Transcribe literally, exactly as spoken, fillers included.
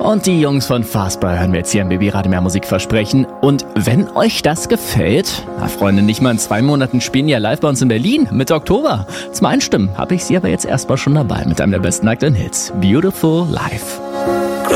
Und die Jungs von Fastball hören wir jetzt hier im Baby Radio Mehr Musik versprechen. Und wenn euch das gefällt, na Freunde, nicht mal in zwei Monaten spielen die ja live bei uns in Berlin, Mitte Oktober. Zum Einstimmen habe ich sie aber jetzt erstmal schon dabei mit einem der besten aktuellen Hits, Beautiful Life.